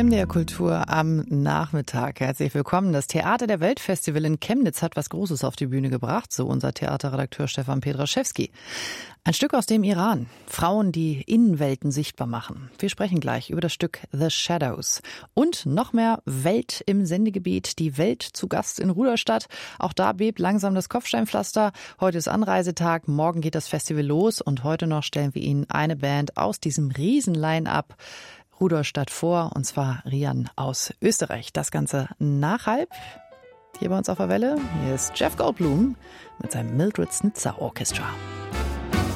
MDR Kultur am Nachmittag. Herzlich willkommen. Das Theater der Weltfestival in Chemnitz hat was Großes auf die Bühne gebracht, so unser Theaterredakteur Stefan Pedraschewski. Ein Stück aus dem Iran. Frauen, die Innenwelten sichtbar machen. Wir sprechen gleich über das Stück The Shadows. Und noch mehr Welt im Sendegebiet. Die Welt zu Gast in Ruderstadt. Auch da bebt langsam das Kopfsteinpflaster. Heute ist Anreisetag. Morgen geht das Festival los. Und heute noch stellen wir Ihnen eine Band aus diesem Riesen-Line-Up Ruderstadt vor, und zwar Rian aus Österreich. Das Ganze nach halb hier bei uns auf der Welle. Hier ist Jeff Goldblum mit seinem Mildred Snitzer Orchestra.